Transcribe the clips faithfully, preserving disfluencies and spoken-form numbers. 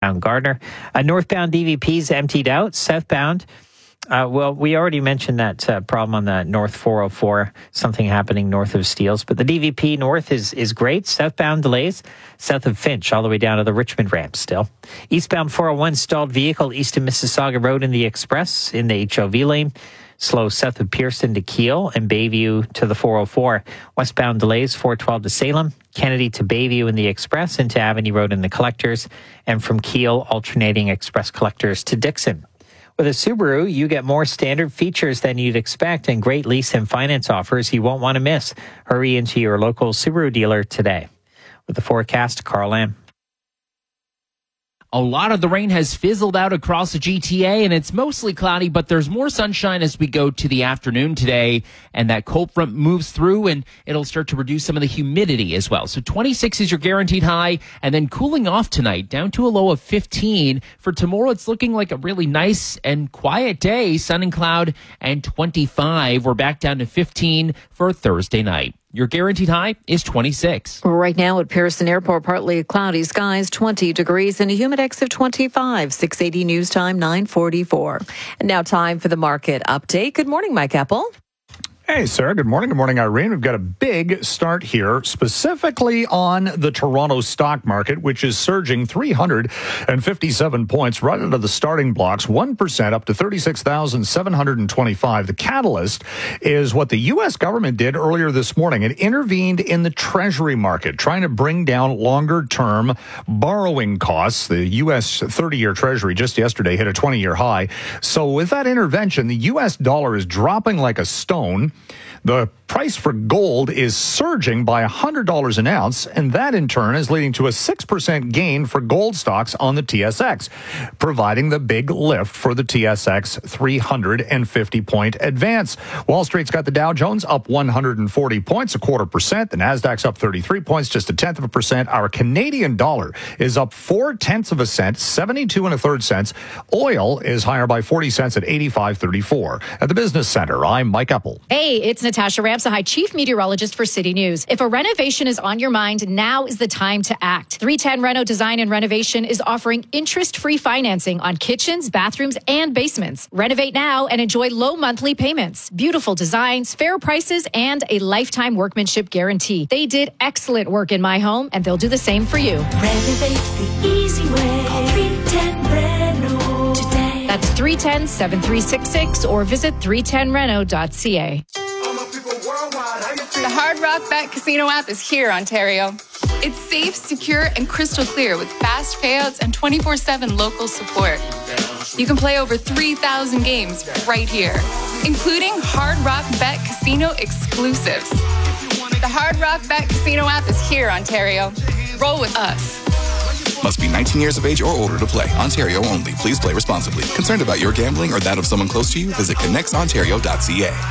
downtown Gardner. Uh, northbound D V P's emptied out. Southbound, uh, well, we already mentioned that uh, problem on the North four oh four, something happening north of Steeles. But the D V P north is, is great. Southbound delays south of Finch all the way down to the Richmond ramp still. Eastbound four oh one stalled vehicle east of Mississauga Road in the Express in the H O V lane. Slow south of Pearson to Keele and Bayview to the four oh four. Westbound delays four twelve to Salem, Kennedy to Bayview in the Express, into Avenue Road in the Collectors, and from Keele alternating Express Collectors to Dixon. With a Subaru, you get more standard features than you'd expect and great lease and finance offers you won't want to miss. Hurry into your local Subaru dealer today. With the forecast, Carl Lamb. A lot of the rain has fizzled out across the G T A, and it's mostly cloudy, but there's more sunshine as we go to the afternoon today, and that cold front moves through, and it'll start to reduce some of the humidity as well. So twenty-six is your guaranteed high, and then cooling off tonight down to a low of fifteen. For tomorrow, it's looking like a really nice and quiet day, sun and cloud, and twenty-five. We're back down to fifteen for Thursday night. Your guaranteed high is twenty-six. Right now at Pearson Airport, partly cloudy skies, twenty degrees, and a humidex of twenty-five. six eighty News Time, nine forty-four. And now time for the market update. Good morning, Mike Apple. Hey, Sarah. Good morning. Good morning, Irene. We've got a big start here, specifically on the Toronto stock market, which is surging three hundred fifty-seven points right out of the starting blocks, one percent up to thirty-six thousand seven hundred twenty-five. The catalyst is what the U S government did earlier this morning. It intervened in the Treasury market, trying to bring down longer-term borrowing costs. The U S thirty-year Treasury just yesterday hit a twenty-year high. So with that intervention, the U S dollar is dropping like a stone. The price for gold is surging by one hundred dollars an ounce, and that in turn is leading to a six percent gain for gold stocks on the T S X, providing the big lift for the T S X three hundred fifty point advance. Wall Street's got the Dow Jones up one hundred forty points, a quarter percent. The Nasdaq's up thirty-three points, just a tenth of a percent. Our Canadian dollar is up four tenths of a cent, seventy-two and a third cents. Oil is higher by forty cents at eighty-five thirty-four. At the Business Center, I'm Mike Apple. Hey, it's Natasha Ramsahai, Chief Meteorologist for City News. If a renovation is on your mind, now is the time to act. three ten Reno Design and Renovation is offering interest-free financing on kitchens, bathrooms, and basements. Renovate now and enjoy low monthly payments, beautiful designs, fair prices, and a lifetime workmanship guarantee. They did excellent work in my home, and they'll do the same for you. Renovate the easy way. Call three ten Reno today. That's three one zero, seven three six six or visit three ten reno dot c a. The Hard Rock Bet Casino app is here, Ontario. It's safe, secure, and crystal clear with fast payouts and twenty-four seven local support. You can play over three thousand games right here, including Hard Rock Bet Casino exclusives. The Hard Rock Bet Casino app is here, Ontario. Roll with us. Must be nineteen years of age or older to play. Ontario only. Please play responsibly. Concerned about your gambling or that of someone close to you? Visit connects ontario dot c a.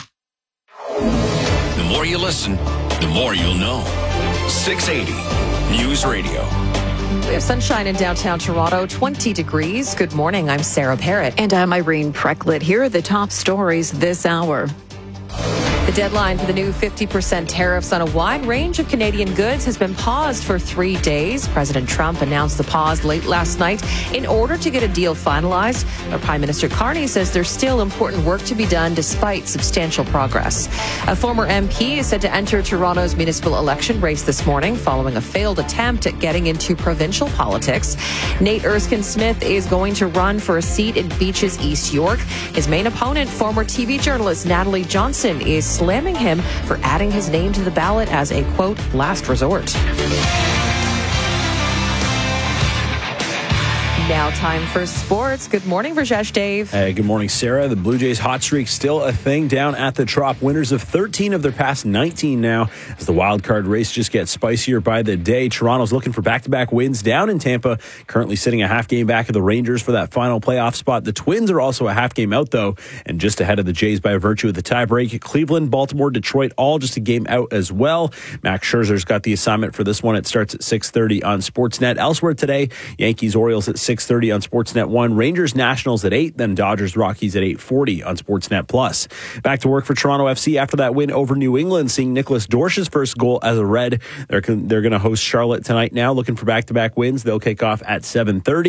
The more you listen, the more you'll know. six eighty News Radio. We have sunshine in downtown Toronto, twenty degrees. Good morning. I'm Sarah Parrott. And I'm Irene Precklett. Here are the top stories this hour. The deadline for the new fifty percent tariffs on a wide range of Canadian goods has been paused for three days. President Trump announced the pause late last night in order to get a deal finalized. But Prime Minister Carney says there's still important work to be done despite substantial progress. A former M P is said to enter Toronto's municipal election race this morning following a failed attempt at getting into provincial politics. Nate Erskine-Smith is going to run for a seat in Beaches, East York. His main opponent, former T V journalist Natalie Johnson, is slamming him for adding his name to the ballot as a, quote, last resort. Now time for sports. Good morning, Rajesh Dave. Hey, good morning, Sarah. The Blue Jays hot streak still a thing down at the Trop. Winners of thirteen of their past nineteen now as the wild card race just gets spicier by the day. Toronto's looking for back-to-back wins down in Tampa, currently sitting a half game back of the Rangers for that final playoff spot. The Twins are also a half game out, though, and just ahead of the Jays by virtue of the tiebreak. Cleveland, Baltimore, Detroit, all just a game out as well. Max Scherzer's got the assignment for this one. It starts at six thirty on Sportsnet. Elsewhere today, Yankees, Orioles at six thirty on Sportsnet one, Rangers, Nationals at eight, then Dodgers, Rockies at eight forty on Sportsnet Plus. Back to work for Toronto F C after that win over New England, seeing Nicholas Dorsch's first goal as a Red. They're, they're going to host Charlotte tonight now, looking for back-to-back wins. They'll kick off at seven thirty.